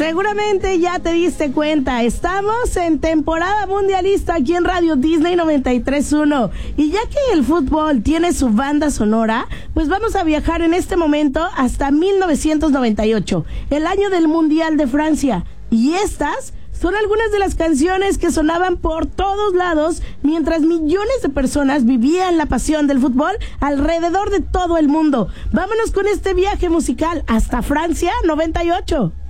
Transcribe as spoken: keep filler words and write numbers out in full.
Seguramente ya te diste cuenta, estamos en temporada mundialista aquí en Radio Disney noventa y tres punto uno. Y ya que el fútbol tiene su banda sonora, pues vamos a viajar en este momento hasta mil novecientos noventa y ocho, el año del Mundial de Francia. Y estas son algunas de las canciones que sonaban por todos lados mientras millones de personas vivían la pasión del fútbol alrededor de todo el mundo. Vámonos con este viaje musical hasta Francia noventa y ocho.